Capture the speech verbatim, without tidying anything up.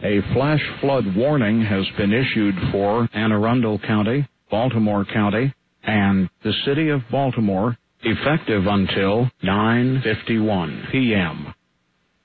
A flash flood warning has been issued for Anne Arundel County, Baltimore County, and the city of Baltimore, effective until nine fifty-one p.m.